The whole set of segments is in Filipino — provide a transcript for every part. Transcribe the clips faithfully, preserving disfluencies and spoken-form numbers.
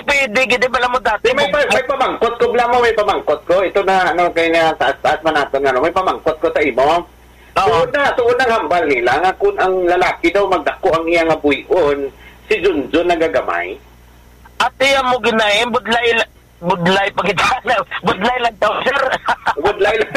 pwede, gidi bala mo dati. May, may, may pamangkot ko, bala mo, may pamangkot ko. Ito na, ano, kaya nga, taas-taas man natin, ano, may pamangkot ko sa imo. Tuod na, tuod na hambal nila, nga kung ang lalaki daw magdako ang iya nga buyon, si Junjun nagagamay. At iya mo ginayin, budlay, budlay, pagkitala, budlay lang daw, sir. Budlay lang.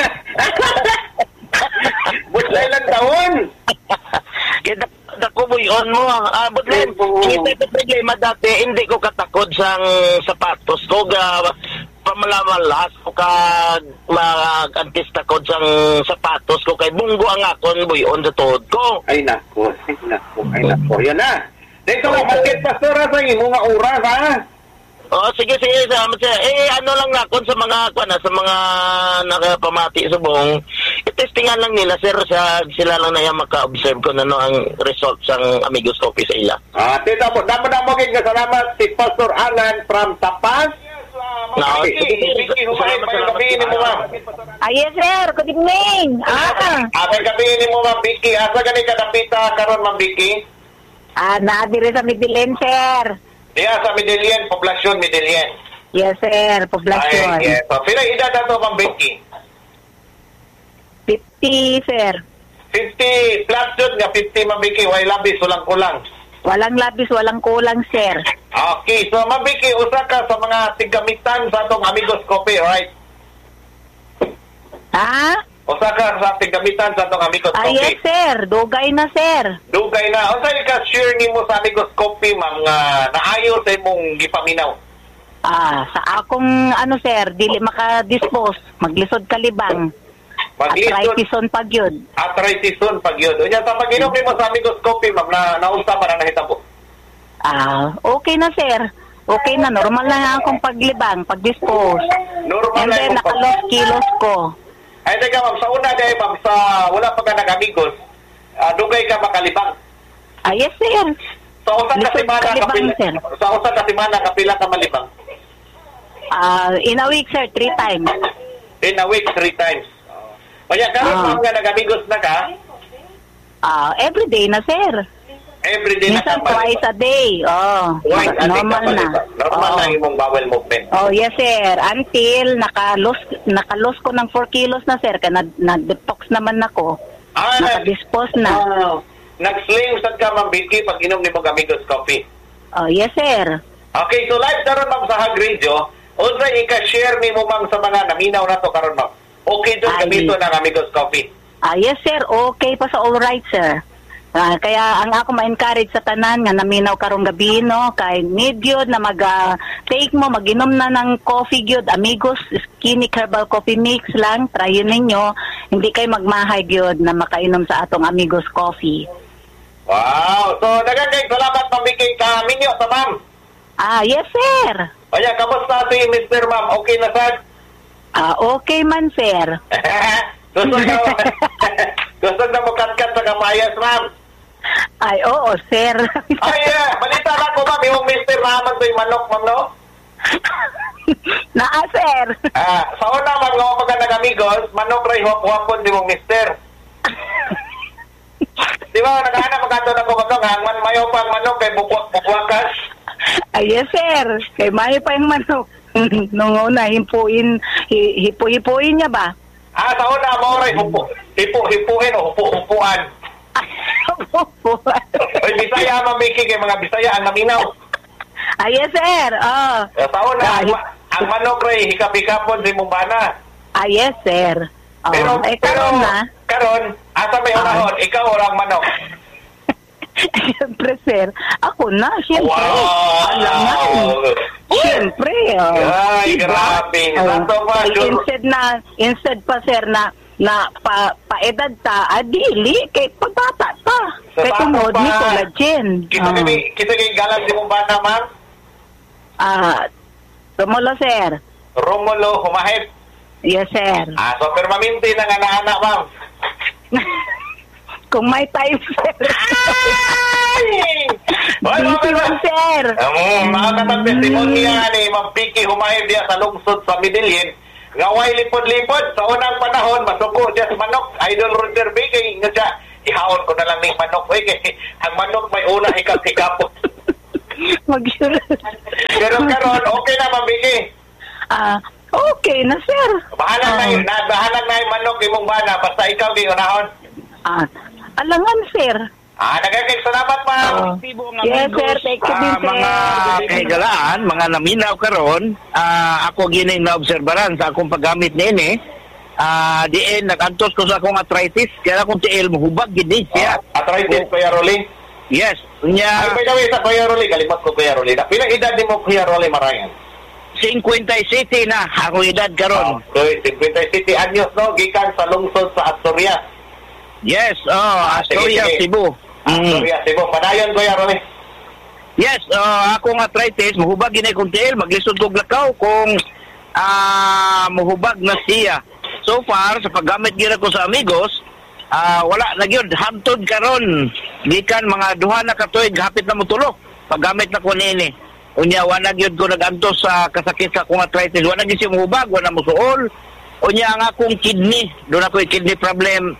Budlay lang taon. Kita dako buyon mo. Ah, budlay, kita ito problema dati, hindi ko katakod sang sapatos ko, ga, pamalamalas ko ka mag-antista ko sang sapatos ko, kay bunggo ang akon buyon sa tuhod ko. Ay nako, ay nako, ay nako. Yan na. Dito lang, market pastora sa imo nga oras, ha? Oh, sige, sige, salamat sir. Eh, ano lang na, kung sa mga, kung sa mga nakapamati sa buong, itestingan lang nila, sir, sa, sila lang na yan maka-observe kung ano ang results ng Amigos Coffee sa ila. Ah, tita po, dapat na mo kayong salamat si Pastor Alan from Tapas. No, Vicky, humahin pa yung kapihin mo, ma'am. Ay, yes, sir. Good evening. Ah, Ang kapihin mo, ma'am Vicky. Asa gani kadapita karon, ma'am Vicky? ah naadiri sa Midilin, sir. Diya sa Medellin, poblasyon Medellin. Yes, sir. Poblasyon. Ay, yes. So, pila edad na to, ma'am Vicky? fifty, sir. fifty plus yun nga, fifty, ma'am Vicky. Way labis, walang kulang. Walang labis, walang kulang, sir. Okay, so ma'am Vicky, usa ka sa mga tigamitan sa atong Amigos Coffee, right? Ha? Usa ka sa tigamitan sa atong Amigos Ah, Coffee. yes, sir. Dugay na, sir. Dugay na. Unsa ni ka share nimo sa Amigos Coffee, ma'am, nga naayo sa imong gipaminaw? Ah, sa akong, ano, sir, dili maka-dispose. Maglisod kalibang. Maglisod. Arthritis-on pag yun. Arthritis-on pag yun. Unya, sa pag-inom nimo sa Amigos Coffee, ma'am, na nausa pa na nahitabo? Ah, okay na, sir. Okay na. Normal na nga akong paglibang, pag-dispose. Normal And na then, yung pag- nakalos kilos ko. Ay, teka, ma'am, sa una dahil, ma'am, sa wala pa ka nag-amigos, uh, dugay ka makalibang. Ah, yes, sir. Sa usa ka Lisod semana kalibang, kapila, sir. sa usa ka semana kapila ka malibang? Ah, in a week, sir, three times. In a week, three times. Kaya karon Ah. ma'am nga nag-amigos na ka, Ah, every day na, sir. every day na ka Minsan twice a day. Oh, Twice a day normal ka na. malibang. Normal Oh. na imong bowel movement. Oh, yes, sir. Until nakalos nakalos ko ng four kilos na, sir. Kaya nag- nag-detox naman ako. Ah, Nakadispose na. Ah, nag-slim sad ka, ma'am Vicky, pag inom ni mong Amigos Coffee. Oh, yes, sir. Okay, so live karon ma'am sa Hag Radio, unsay ika-share nimo ma'am sa mga naminaw na to karon ma'am? Okay doon Ay. gamito ng Amigos Coffee. Ah, yes, sir. Okay pa sa all right, sir. Ah, kaya ang ako ma-encourage sa tanan nga naminaw karong gabi, no, kay need yun na mag ah, take mo, maginom na ng coffee gyud, Amigos Skinny Herbal Coffee Mix lang, try yun ninyo. Hindi kay magmahay gyud na makainom sa atong Amigos Coffee. Wow! So, nagagay salamat ma'am Vicky ka minyo ta ma'am. Ah, yes, sir. Kaya, kamusta si mister ma'am? Okay na sad? Ah, okay man, sir. Gusto na gusto na mo kat-kat sa kamayas ma'am. Ay, oo, sir. Ay, yeah. Balita na ko ma'am, yung mister naman to yung manok ma'am, no? Naa, sir. Ah, sa una man nga pagka nag-amigos, manok ray huwap-huwapon di mong mister. Di ba, nag-aana magkato na ko manok, hangman mayo pa ang manok kay bukwak-bukwakas. Ay, yes, sir. Kay Mayo pa yung manok. Nung una, himpuin, hi, hipu-hipuin niya ba? Ah, sa una mo ray hupo, hipu-hipuin o hupu-hupuan. Oy, Bisaya mamiki kay mga Bisaya ang naminaw. Ay, yes, sir. Oh. Sa una, ang, ma- ang manok ray hikap-hikapon si Mumbana. Ay, yes, sir. Oh. Pero, eh, pero, karon na. karon, asa may unahon, ikaw orang manok. Siyempre, sir. Ako na, siyempre. Wow! Alangan. Siyempre. Oh. Ay, Diba? grabe. Oh. Santo pa, Ay, sure. instead na, instead pa, sir, na na pa, paedad ta, adili, kay pagbata ta. Sa Kay bata tunod pa, ni collagen. Kita Oh. kay kita kay galang si Mumbana, ma'am. Ah, tumulo, sir. Romulo Humahip. Yes, sir. Ah, so permanente ng anak-anak, ma'am. Kung may time, sir. Ay! Hoy, Busy mga man, sir. Um, mga katang testimonya ni Ma'am Vicky Humahip diya sa lungsod sa Medellin. Nga way lipod-lipod sa unang panahon, masuko diya sa manok. Idol Roger B, kay nga siya, ihawon ko na lang ng manok. Uy, kay ang manok may una hikap-hikapon. Mag-sure. Pero karon okay na mabili. Ah, okay na, sir. Bahala na Ah. yun. Na, bahala na yung manok imong bana. Basta ikaw di unahon. Ah, alangan, sir. Ah, nagkakit. Salamat pa. Oh. Yes, sir. Thank you din, Ah, mga sir. kahigalaan, mga naminaw karon, ah, ako gining naobserbaran sa akong paggamit nini. Ah, diin nagantos ko sa akong arthritis, kaya akong tiil mohubag gid siya. Ah, arthritis, Kuya Rolly. Yes, Ay, unya by the way, sa Kuya Rolly, kalimot ko Kuya Rolly. Na, pilang edad din mo Kuya Rolly Marayan? fifty na ako edad karon. Okay, fifty anyos, no? Gikan sa lungsod sa Asturias. Yes, oh, Ah, sige, Asturias, sige. Cebu. Mm. Asturias, Cebu. Padayon, Kuya Rolly. Yes, uh, akong arthritis, mahubag ginay kong tiil, maglisod kong lakaw kung ah mahubag na siya. So far, sa paggamit gina ko sa amigos, ah wala na gyud hantod karon. Gikan mga duha na katuig hapit na motulok. Paggamit na ko nini. Unya wala gyud ko nagantos sa kasakit sa akong arthritis. Wala gyud siya mahubag, wala mosuol. Unya ang akong kidney, doon ako kidney problem.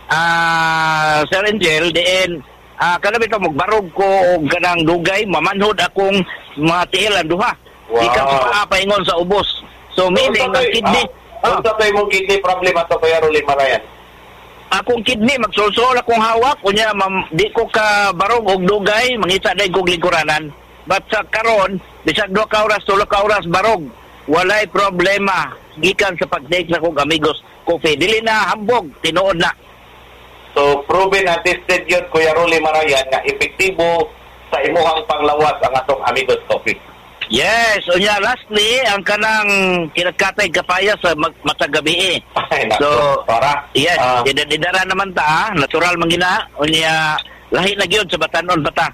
Ah, Sir Angel, diin ah kada bitaw magbarog ko og kanang dugay, mamanhod akong mga tiilan duha. Wow. Di ka maapaingon sa ubos. So meaning ang kidney, Ano sa tayo mong kidney problem ato Kuya Rolly Marayan? akong kidney magsulsol akong hawak unya mam, di ko ka barog og dugay, mangita dai kog lingkuranan. But sa karon, bisag duha ka oras, tulo ka oras barog, walay problema gikan sa pag-take na kog amigos coffee. Dili na hambog, tinuod na. So, proven and tested yun, Kuya Rolly Marayan, na epektibo sa imuhang panglawas ang atong Amigos Coffee. Yes, unya lastly ang kanang kinakatay kapaya sa mag- matagabi. Ay, So, naku, para. yes, Ah, idadidara naman ta, natural man gina, unya lahi na gyud sa batanon bata.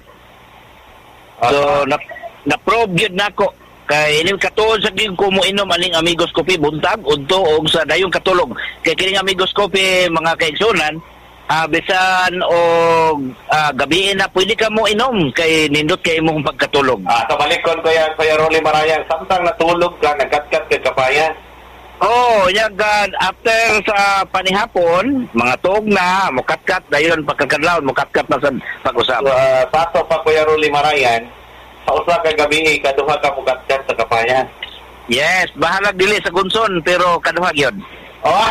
So, na, na-probe gyud nako. Kay ining katuod sa gyud ko mo inom aning Amigos Coffee buntag udto og sa dayong katulog. Kay kining Amigos Coffee mga kaigsunan, ah bisan og ah, gabi na pwede ka mo inom kay nindot kay imong pagkatulog. ah, tabalikon Kuya, Kuya Rolly Marayan, samtang natulog ka, nagkatkat ka kapaya. Oh, yag after sa panihapon, mga tuog na, mukatkat dayon pagkakadlaw, mukatkat na sa pag-usap. So, uh, paso pa Kuya Rolly Marayan, sa usa ka gabi, kaduha ka mukatkat sa kapaya. Yes, bahalag dili sa gunson pero kaduha gyud. Oh.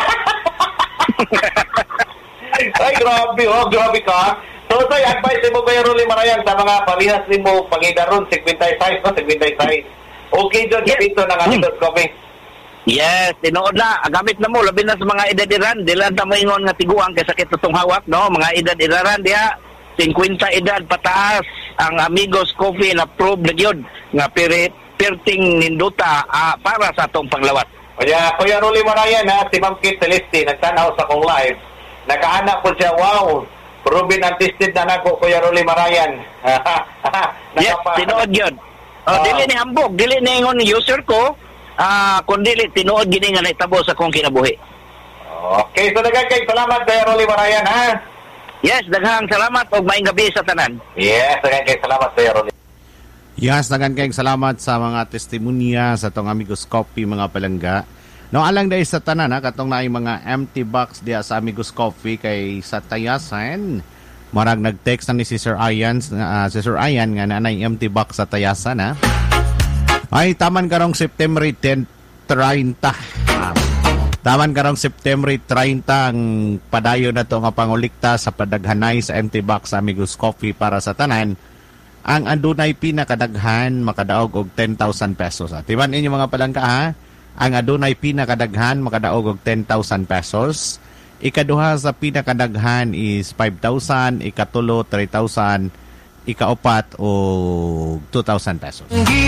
Ay, grabe, oh, grabe ka. So, so, advice mo Kuya Rolly Marayan sa mga palihas ni mo pangidaron, fifty-five, no? fifty-five. Okay dyan, Yes. kapito ng Amigos Coffee. Yes, tinuod na. Gamit na mo, labi na sa mga edad-iran. Di lang ta mo ingon nga tiguang kay sakit itong hawak, no? Mga edad-iraran diha, fifty edad pataas. Ang Amigos Coffee na probe na gyud nga pirit, pirting ninduta ah, para sa atong panglawat. Kaya, Kuya Rolly Marayan, ha, si Ma'am Kate Celeste, nagtanaw sa kong live. Nakahanap po siya, wow, proven and tested na nako, Kuya Rolly Marayan. Yes, tinuod gyud. Oh, Ah. dili ni hambog, dili ni ingon user ko, ah kun dili tinuod gini nga naitabo sa akong kinabuhi. Okay, so nagagay, salamat Kuya Rolly Marayan, ha? Yes, daghang salamat og maayong gabi sa tanan. Yes, nagagay, salamat Kuya Rolly. Yes, dagan kayong salamat sa mga testimonya sa tong Amigos Coffee mga palangga. No, alang dahil sa tanan ha, katong na mga empty box diya sa Amigos Coffee kay sa Tayasan. Marag nag-text na ni si Sir Ian, uh, si Sir Ian nga na empty box sa Tayasan ha. Ay, taman karong September ten, thirty. Ah, taman karong September thirty ang padayon na to nga pangulikta sa padaghanay sa empty box sa Amigos Coffee para sa tanan. Ang adunay pinakadaghan makadaog og ten thousand pesos. At timan inyo mga palangka ha, ang adunay pinakadaghan makadaog og ten thousand pesos. Ikaduha sa pinakadaghan is five thousand, ikatulo three thousand, ikaapat og two thousand pesos.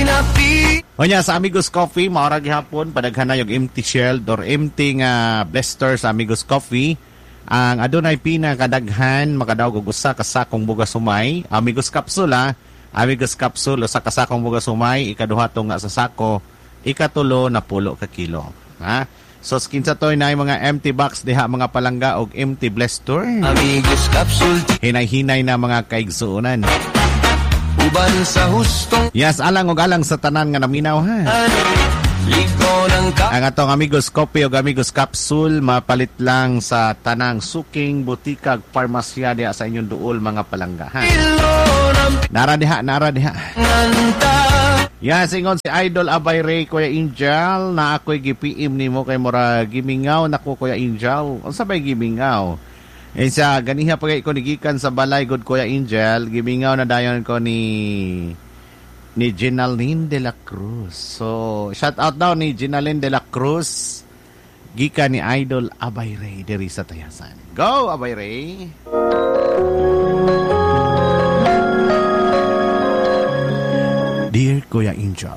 O nya sa Amigos Coffee, maura gihapon padaghan na yung empty shell or empty nga blister sa Amigos Coffee. Ang adunay pinakadaghan makadaog og usa ka sakong bugas sumay, Amigos Capsule, Amigos Capsule usa ka sakong bugas sumay, ikaduha to nga sa sako, ikatulo na pulo ka kilo. Ha? So kinsa toy na mga empty box diha mga palangga og empty blister. Amigos Capsule, Hinay-hinay na mga kaigsuonan. uban sa hustong Yes, alang og alang sa tanan nga naminaw ha. Ang atong amigos Kopi o amigos Capsule mapalit lang sa tanang suking butikag parmasya diha sa inyong duol mga palangga. Ha? Nara diha, nara diha. Yan, singon si Idol Abay Ray, Kuya Angel, na ako'y G P M ni mo kay mura gimingaw na ko, Kuya Angel. Ang sabay gimingaw. Eh siya, ganiha pagay ko nigikan sa balay, good Kuya Angel, gimingaw na dayon ko ni ni Ginaline de la Cruz. So, shout out daw ni Ginaline de la Cruz, gikan ni Idol Abay Ray, diri sa Tayasan. Go, Abay Ray! Dear Kuya Angel,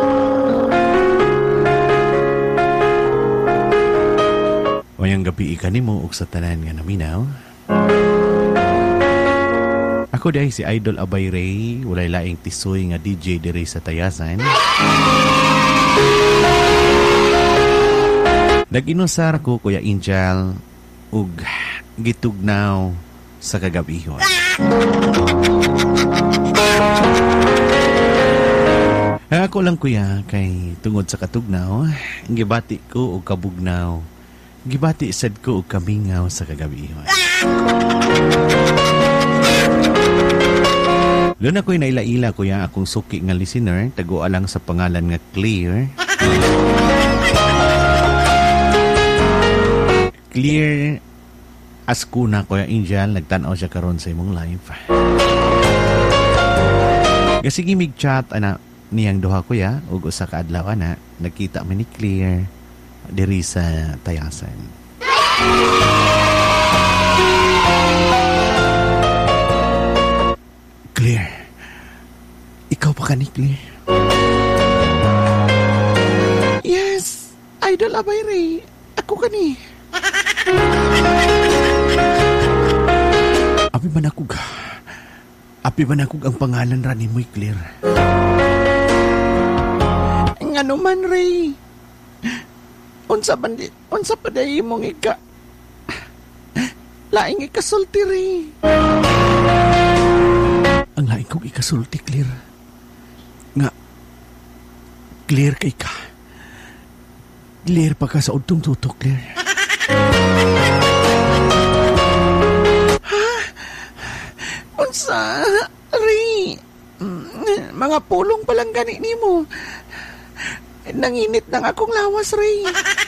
wayang gabi ka nimo og sa tanan nga naminaw. Ako dahi si Idol Abay Ray, walay laing tisoy nga D J diri sa Tayasan. Nag-inusar ko, Kuya Angel, ug gitugnaw sa kagabihon. Ako lang, Kuya, kay tungod sa katugnaw, gibati ko og kabugnaw. Gibati sad ko og kamingaw sa kagabihon. Doon ako'y naila-ila, Kuya, akong suki nga listener, taguan lang sa pangalan nga Clear. Clear as kuna, Kuya Angel, nagtanaw siya karon sa imong live. Kasi gimig chat, ana, niyang duha, Kuya, ug usa ka adlaw ana, nakita man ni Clear diri sa Tayasan. Clear, ikaw pa ka ni Clear? Yes, Idol Abay Ray, ako ka ni. Abi man ako ga, abi man ako ang pangalan ra ni mo'y Clear. Ngano man, Ray? Unsa pa di, unsa pa day mong ika? Laing ikasulti, Ray. Ang laing kong ikasulti, Clear. Nga, Clear kay ka. Clear pa ka sa udtong tutok, Clear. Ha? Unsa, Ray? Mga pulong palang gani nimo. Nanginit ng akong lawas, Ray.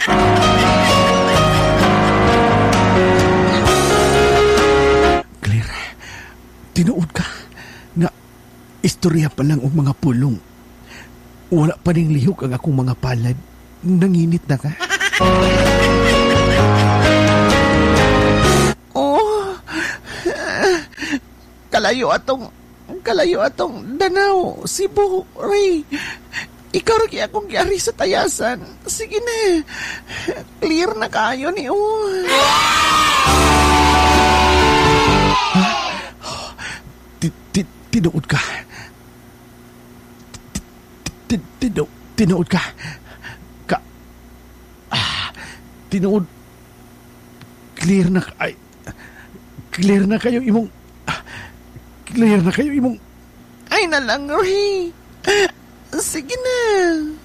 Clear, tinuod ka nga istorya pa lang og mga pulong. Wala pa ning lihok ang akong mga palad. Nanginit na ka. Oh, kalayo atong kalayo atong Danau, Cebu, Ray. Ikaw rin akong gyari sa Tayasan. Sige na. Clear na kayo ni O. Tinuod ka. Tinuod ka. Ka. Tinuod. Clear na ay. Clear na kayo imong. Clear na kayo imong. Ay na lang, Ray. Sige na.